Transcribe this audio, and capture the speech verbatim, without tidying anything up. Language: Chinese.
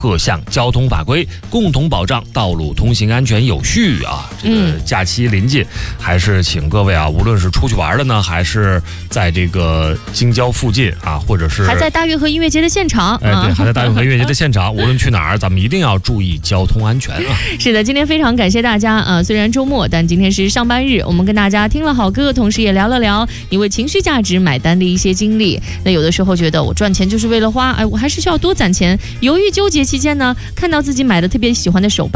各项交通法规，共同保障道路通行安全有序啊！这个假期临近，还是请各位啊，无论是出去玩的呢，还是在这个京郊附近啊，或者是还在大运河音乐节的现场， 哎，对，还在大运河音乐节的现场，无论去哪儿，咱们一定要注意交通安全啊！ 是的，今天非常感谢大家啊、呃！虽然周末，但今天是上班日，我们跟大家听了好歌，同时也聊了聊你为情绪价值买单的一些经历。那有的时候觉得我赚钱就是为了花，哎，我还是需要多攒钱。犹豫纠结期间呢，看到自己买的特别喜欢的手办。